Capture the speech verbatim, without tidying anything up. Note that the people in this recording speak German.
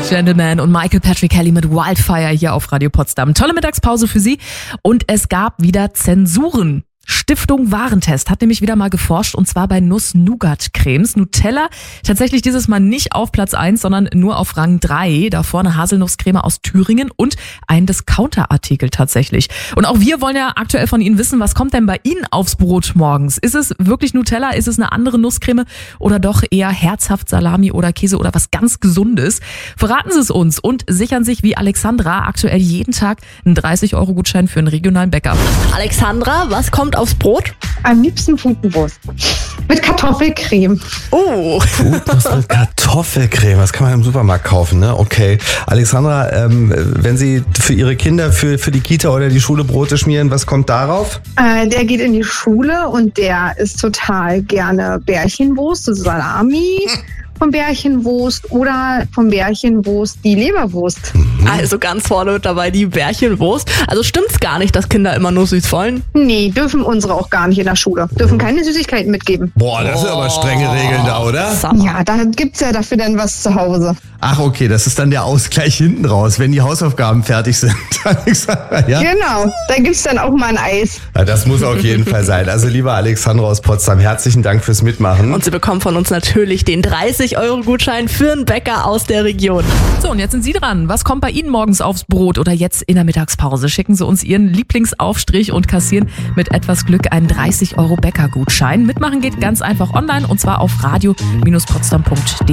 Gentleman und Michael Patrick Kelly mit Wildfire hier auf Radio Potsdam. Tolle Mittagspause für Sie und es gab wieder Zensuren. Stiftung Warentest hat nämlich wieder mal geforscht und zwar bei Nuss-Nougat-Cremes. Nutella tatsächlich dieses Mal nicht auf Platz eins, sondern nur auf Rang drei. Da vorne Haselnusscreme aus Thüringen und ein Discounter-Artikel tatsächlich. Und auch wir wollen ja aktuell von Ihnen wissen, was kommt denn bei Ihnen aufs Brot morgens? Ist es wirklich Nutella? Ist es eine andere Nusscreme? Oder doch eher herzhaft Salami oder Käse oder was ganz Gesundes? Verraten Sie es uns und sichern sich wie Alexandra aktuell jeden Tag einen dreißig Euro Gutschein für einen regionalen Bäcker. Alexandra, was kommt aufs Brot? Am liebsten Putenwurst. Mit Kartoffelcreme. Oh. Putenwurst mit Kartoffelcreme, das kann man im Supermarkt kaufen, ne? Okay. Alexandra, ähm, wenn Sie für Ihre Kinder, für, für die Kita oder die Schule Brote schmieren, was kommt darauf? Äh, der geht in die Schule und der isst total gerne Bärchenwurst, so Salami. Vom Bärchenwurst oder vom Bärchenwurst die Leberwurst. Also ganz vorne mit dabei die Bärchenwurst. Also stimmt's gar nicht, dass Kinder immer nur süß wollen? Nee, dürfen unsere auch gar nicht in der Schule. Dürfen keine Süßigkeiten mitgeben. Boah, das sind aber strenge Regeln da, oder? Ja, da gibt's ja dafür dann was zu Hause. Ach, okay, das ist dann der Ausgleich hinten raus, wenn die Hausaufgaben fertig sind. Alexandra, ja? Genau, da gibt's dann auch mal ein Eis. Ja, das muss auf jeden Fall sein. Also lieber Alexandra aus Potsdam, herzlichen Dank fürs Mitmachen. Und Sie bekommen von uns natürlich den dreißig Euro Gutschein für einen Bäcker aus der Region. So, und jetzt sind Sie dran. Was kommt bei Ihnen morgens aufs Brot oder jetzt in der Mittagspause? Schicken Sie uns Ihren Lieblingsaufstrich und kassieren mit etwas Glück einen dreißig Euro Bäcker-Gutschein. Mitmachen geht ganz einfach online und zwar auf radio Bindestrich potsdam punkt de.